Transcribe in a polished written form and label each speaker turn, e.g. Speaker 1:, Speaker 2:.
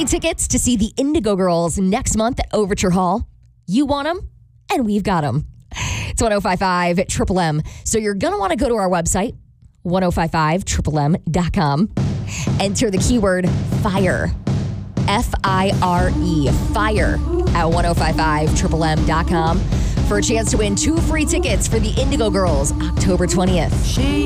Speaker 1: free tickets to see the Indigo Girls next month at Overture Hall. You want them, and we've got them. It's 105.5 at Triple M. So you're going to want to go to our website, 1055triplem.com. Enter the keyword FIRE. F-I-R-E. FIRE at 1055triplem.com for a chance to win 2 free tickets for the Indigo Girls October 20th.